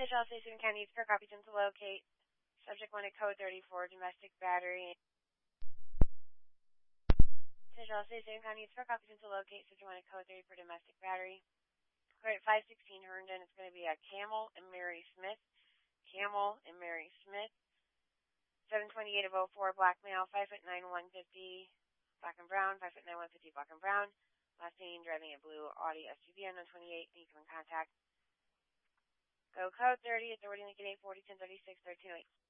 Central Station County for copy to locate. Subject wanted code 34, domestic battery. Central Station County for copy to locate. Subject wanted code 34, domestic battery. Code 516 Herndon. It's going to be a Camel and Mary Smith. Camel and Mary Smith. 728 of 04, black male, 5'9", 150, black and brown, 5'9", 150, black and brown. Last name, driving a blue Audi SUV on 128. You can contact. Go code 30, authority link at 840 1036 1308.